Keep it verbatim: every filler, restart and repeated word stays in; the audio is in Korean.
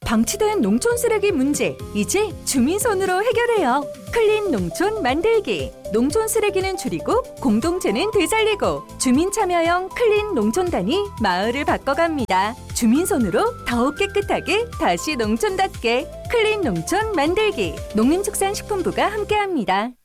방치된 농촌 쓰레기 문제, 이제 주민손으로 해결해요. 클린 농촌 만들기. 농촌 쓰레기는 줄이고 공동체는 되살리고 주민 참여형 클린 농촌단이 마을을 바꿔갑니다. 주민손으로 더욱 깨끗하게 다시 농촌답게 클린 농촌 만들기. 농림축산식품부가 함께합니다.